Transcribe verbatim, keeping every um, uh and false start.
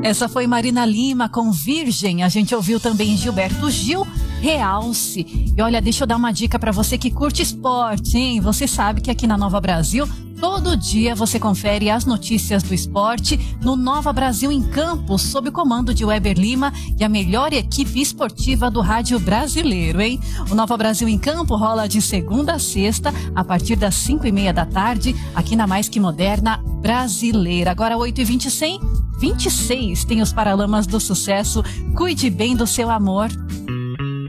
Essa foi Marina Lima com Virgem. A gente ouviu também Gilberto Gil, Realce. E olha, deixa eu dar uma dica para você que curte esporte, hein? Você sabe que aqui na Nova Brasil, todo dia você confere as notícias do esporte no Nova Brasil em Campo, sob o comando de Weber Lima e a melhor equipe esportiva do rádio brasileiro, hein? O Nova Brasil em Campo rola de segunda a sexta, a partir das cinco e meia da tarde, aqui na Mais Que Moderna Brasileira. Agora oito e vinte e seis, vinte e seis tem os Paralamas do Sucesso. Cuide bem do seu amor.